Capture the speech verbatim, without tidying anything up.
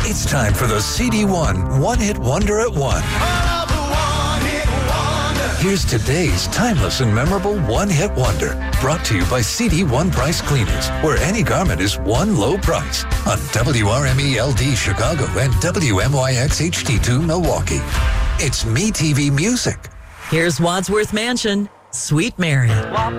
It's time for the C D one One-Hit Wonder at one. Here's today's timeless and memorable one-hit wonder, brought to you by C D One Price Cleaners, where any garment is one low price, on W R M E L D Chicago and W M Y X H D two Milwaukee. It's MeTV Music. Here's Wadsworth Mansion, Sweet Mary.